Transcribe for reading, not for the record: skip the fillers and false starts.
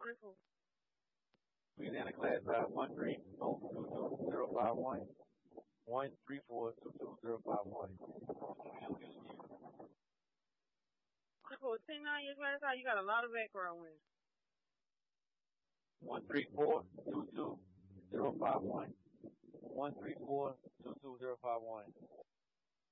Louisiana class 134222051. 134222051. 10-9 years right now, you got a lot of background wind. 134222051. 134222051.